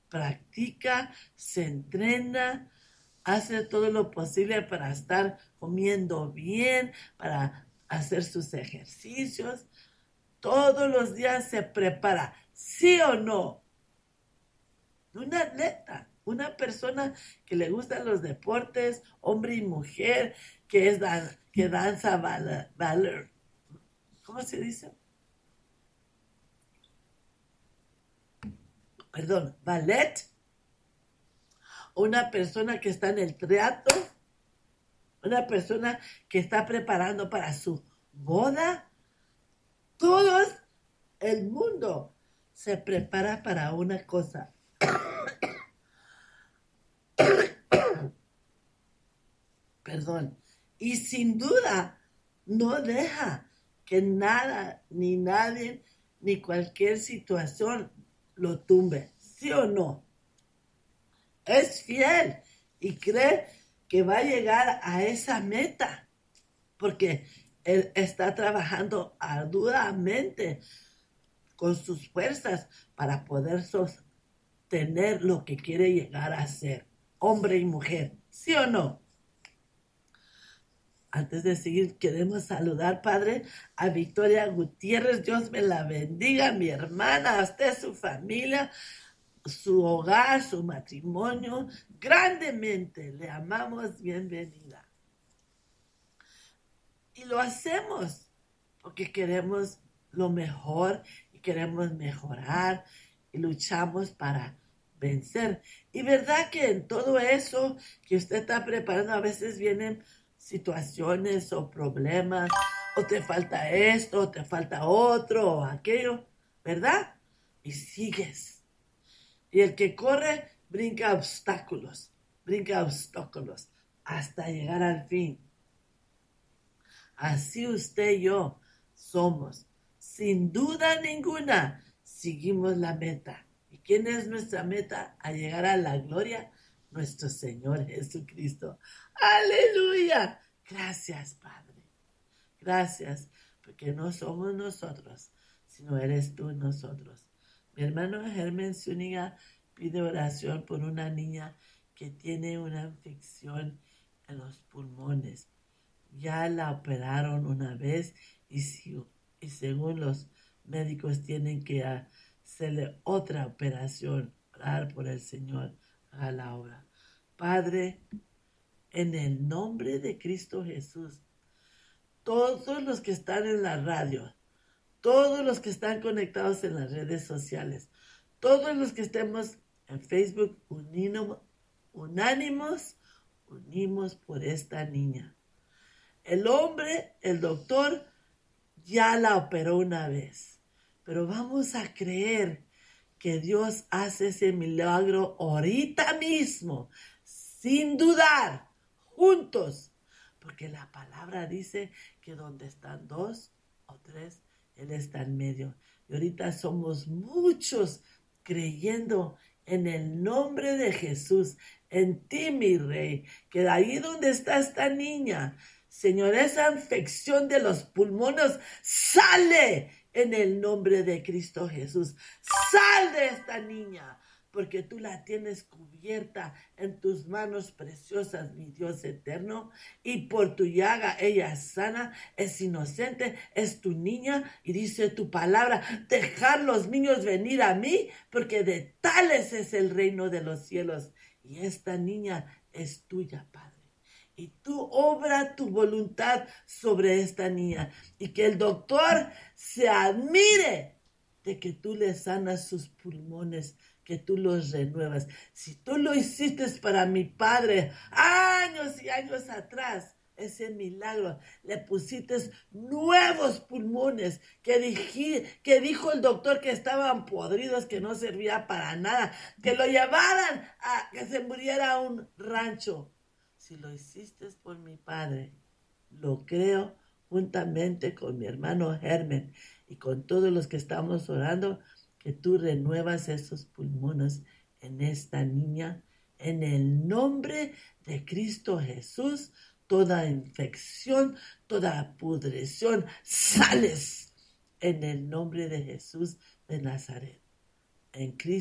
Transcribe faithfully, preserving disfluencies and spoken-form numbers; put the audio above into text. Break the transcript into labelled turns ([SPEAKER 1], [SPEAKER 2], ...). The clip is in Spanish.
[SPEAKER 1] practica, se entrena, hace todo lo posible para estar comiendo bien, para hacer sus ejercicios. Todos los días se prepara, ¿sí o no? Un atleta, una persona que le gustan los deportes, hombre y mujer, que es dan, que danza valor, valor. ¿Cómo se dice? Perdón, ballet. Una persona que está en el teatro, una persona que está preparando para su boda. Todo el mundo se prepara para una cosa. Perdón. Y sin duda no deja que nada, ni nadie, ni cualquier situación lo tumbe. ¿Sí o no? Es fiel y cree que va a llegar a esa meta porque él está trabajando arduamente con sus fuerzas para poder sostener lo que quiere llegar a ser, hombre y mujer. ¿Sí o no? Antes de seguir, queremos saludar, Padre, a Victoria Gutiérrez. Dios me la bendiga, mi hermana, a usted, su familia, su hogar, su matrimonio. Grandemente le amamos, bienvenida. Y lo hacemos porque queremos lo mejor y queremos mejorar y luchamos para vencer. Y verdad que en todo eso que usted está preparando, a veces vienen situaciones o problemas, o te falta esto, o te falta otro, o aquello, ¿verdad? Y sigues. Y el que corre brinca obstáculos, brinca obstáculos hasta llegar al fin. Así usted y yo somos. Sin duda ninguna, seguimos la meta. ¿Y quién es nuestra meta? A llegar a la gloria, nuestro Señor Jesucristo. ¡Aleluya! Gracias, Padre. Gracias, porque no somos nosotros, sino eres tú en nosotros. Mi hermano Germán Zúñiga pide oración por una niña que tiene una infección en los pulmones. Ya la operaron una vez y, si, y según los médicos tienen que hacerle otra operación. Orar por el Señor, haga la obra. Padre, en el nombre de Cristo Jesús, todos los que están en la radio, todos los que están conectados en las redes sociales, todos los que estemos en Facebook, unimos, unánimos, unimos por esta niña. El hombre, el doctor, ya la operó una vez, pero vamos a creer que Dios hace ese milagro ahorita mismo, sin dudar, juntos, porque la palabra dice que donde están dos o tres, Él está en medio. Y ahorita somos muchos creyendo en el nombre de Jesús, en ti, mi Rey, que de ahí donde está esta niña, Señor, esa infección de los pulmones sale en el nombre de Cristo Jesús. Sal de esta niña, porque tú la tienes cubierta en tus manos preciosas, mi Dios eterno, y por tu llaga ella es sana, es inocente, es tu niña, y dice tu palabra, dejar los niños venir a mí, porque de tales es el reino de los cielos, y esta niña es tuya, Padre. Y tú obra tu voluntad sobre esta niña, y que el doctor se admire de que tú le sanas sus pulmones, que tú los renuevas. Si tú lo hiciste para mi padre años y años atrás, ese milagro, le pusiste nuevos pulmones, que, dije, que dijo el doctor que estaban podridos, que no servía para nada, que lo llevaran a que se muriera a un rancho. Si lo hiciste por mi padre, lo creo juntamente con mi hermano Germán y con todos los que estamos orando, que tú renuevas esos pulmones en esta niña, en el nombre de Cristo Jesús. Toda infección, toda pudrición, sales en el nombre de Jesús de Nazaret. En Cristo